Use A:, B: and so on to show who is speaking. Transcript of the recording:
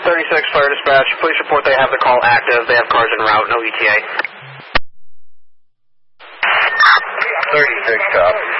A: 36 Fire Dispatch. Please report they have the call active. They have cars en route, no ETA.
B: 36 Cop.